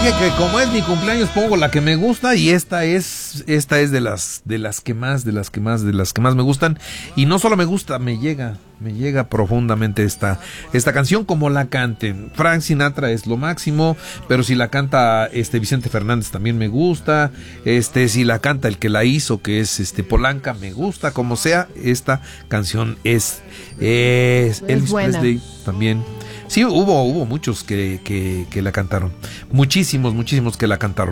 dije que como es mi cumpleaños pongo la que me gusta y esta es de las que más me gustan, y no solo me gusta, me llega profundamente esta canción como la canten. Frank Sinatra es lo máximo, pero si la canta Vicente Fernández también me gusta, si la canta el que la hizo, que es Polanca, me gusta, como sea, esta canción es Elvis Presley también. Sí, hubo muchos que la cantaron, muchísimos que la cantaron.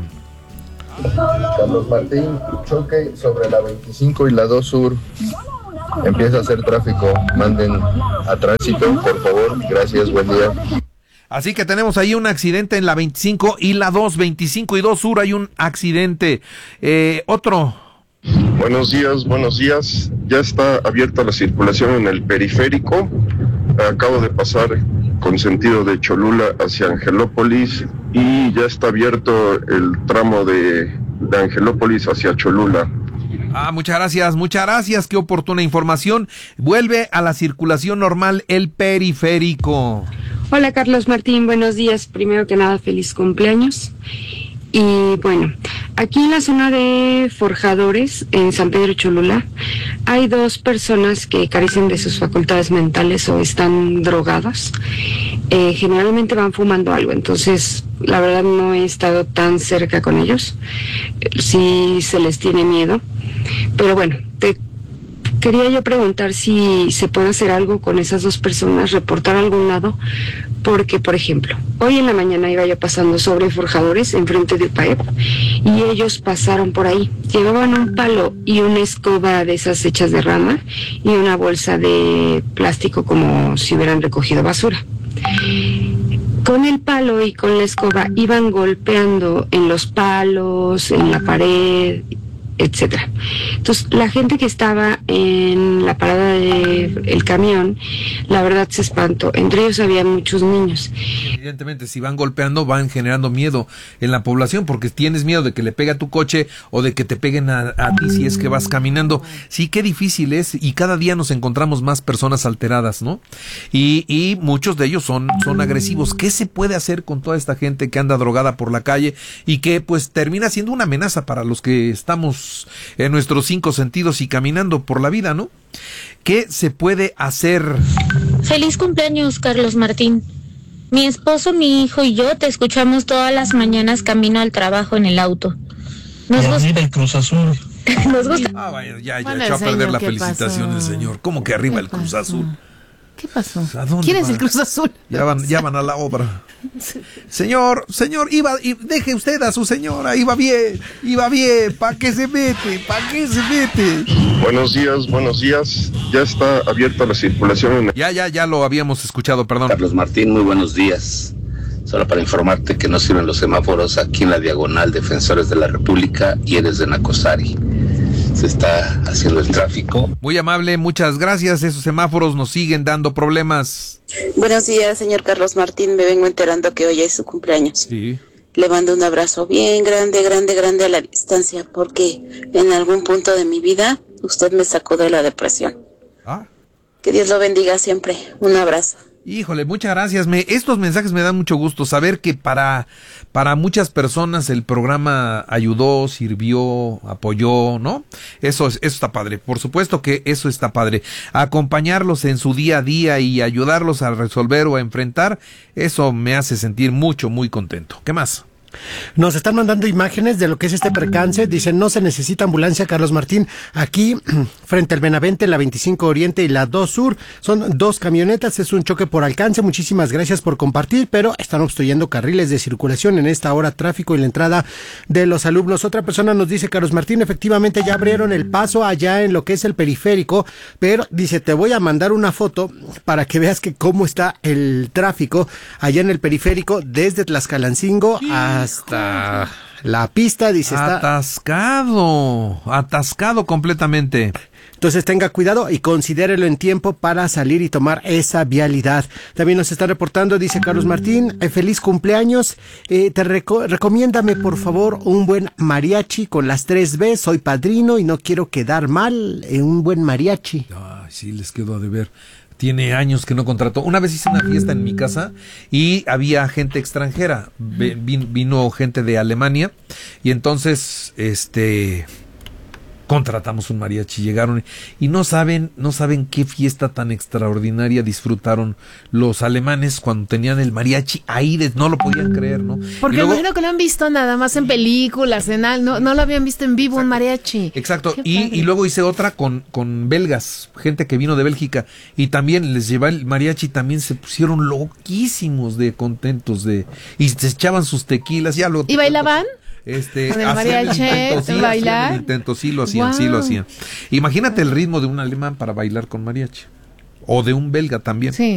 Carlos Martín, choque sobre la 25 y la 2 Sur. Empieza a hacer tráfico, manden a tránsito, por favor, gracias, buen día. Así que tenemos ahí un accidente en la 25 y la 2, 25 y 2 Sur, hay un accidente. Otro. Buenos días, ya está abierta la circulación en el periférico, acabo de pasar con sentido de Cholula hacia Angelópolis y ya está abierto el tramo de Angelópolis hacia Cholula. Muchas gracias, qué oportuna información. Vuelve a la circulación normal el periférico. Hola Carlos Martín, buenos días. Primero que nada, feliz cumpleaños. Y bueno, aquí en la zona de Forjadores, en San Pedro Cholula, hay 2 personas que carecen de sus facultades mentales o están drogadas. Generalmente van fumando algo, entonces la verdad no he estado tan cerca con ellos. Sí se les tiene miedo, pero bueno, te quería yo preguntar si se puede hacer algo con esas 2 personas, reportar a algún lado, porque, por ejemplo, hoy en la mañana iba yo pasando sobre Forjadores, enfrente de UPAEP, y ellos pasaron por ahí. Llevaban un palo y una escoba de esas hechas de rama y una bolsa de plástico como si hubieran recogido basura. Con el palo y con la escoba iban golpeando en los palos, en la pared, etcétera. Entonces, la gente que estaba en la parada del camión, la verdad se espantó. Entre ellos había muchos niños. Evidentemente, si van golpeando, van generando miedo en la población, porque tienes miedo de que le pegue a tu coche o de que te peguen a ti si es que vas caminando. Sí, qué difícil es, y cada día nos encontramos más personas alteradas, ¿no? Y muchos de ellos son agresivos. ¿Qué se puede hacer con toda esta gente que anda drogada por la calle y que pues termina siendo una amenaza para los que estamos en nuestros 5 sentidos y caminando por la vida, ¿no? ¿Qué se puede hacer? Feliz cumpleaños, Carlos Martín. Mi esposo, mi hijo y yo te escuchamos todas las mañanas camino al trabajo en el auto. Nos gusta el Cruz Azul. Nos gusta. Vaya, ya echó a perder la felicitación del señor. ¿Cómo que arriba el Cruz Azul? ¿Qué pasó? ¿Quién es el Cruz Azul? Ya van a la obra. Señor, deje usted a su señora, iba bien, ¿para qué se mete? Buenos días, ya está abierta la circulación en... Ya lo habíamos escuchado, perdón. Carlos Martín, muy buenos días. Solo para informarte que no sirven los semáforos aquí en la diagonal Defensores de la República y eres de Nacosari. Se está haciendo el tráfico. Muy amable, muchas gracias. Esos semáforos nos siguen dando problemas. Buenos días, señor Carlos Martín. Me vengo enterando que hoy es su cumpleaños. Sí. Le mando un abrazo bien grande a la distancia, porque en algún punto de mi vida usted me sacó de la depresión. Que Dios lo bendiga siempre. Un abrazo. Híjole, muchas gracias. Estos mensajes me dan mucho gusto. Saber que para muchas personas el programa ayudó, sirvió, apoyó, ¿no? Eso está padre. Por supuesto que eso está padre. Acompañarlos en su día a día y ayudarlos a resolver o a enfrentar, eso me hace sentir muy contento. ¿Qué más? Nos están mandando imágenes de lo que es este percance. Dicen, no se necesita ambulancia, Carlos Martín. Aquí, frente al Benavente, la 25 Oriente y la 2 Sur, son 2 camionetas. Es un choque por alcance. Muchísimas gracias por compartir, pero están obstruyendo carriles de circulación en esta hora, tráfico y la entrada de los alumnos. Otra persona nos dice, Carlos Martín, efectivamente ya abrieron el paso allá en lo que es el periférico, pero dice, te voy a mandar una foto para que veas que cómo está el tráfico allá en el periférico, desde Tlaxcalancingo hasta la pista. Dice, está atascado completamente. Entonces tenga cuidado y considérelo en tiempo para salir y tomar esa vialidad. También nos está reportando, dice Carlos Martín, feliz cumpleaños. Recomiéndame por favor un buen mariachi con las 3 Bs. Soy padrino y no quiero quedar mal. Un buen mariachi. Ay, sí, les quedo a deber. Tiene años que no contrató. Una vez hice una fiesta en mi casa y había gente extranjera. Vino gente de Alemania y entonces contratamos un mariachi, llegaron y no saben qué fiesta tan extraordinaria disfrutaron los alemanes cuando tenían el mariachi ahí, no lo podían creer, ¿no? Porque luego, imagino que lo han visto nada más en películas, no lo habían visto en vivo. Exacto, un mariachi. Exacto, y luego hice otra con belgas, gente que vino de Bélgica, y también les llevé el mariachi, también se pusieron loquísimos de contentos y se echaban sus tequilas, ya lo. ¿Y bailaban? Con el mariachi, bailar. Sí lo hacían. Imagínate el ritmo de un alemán para bailar con mariachi. O de un belga también. Sí.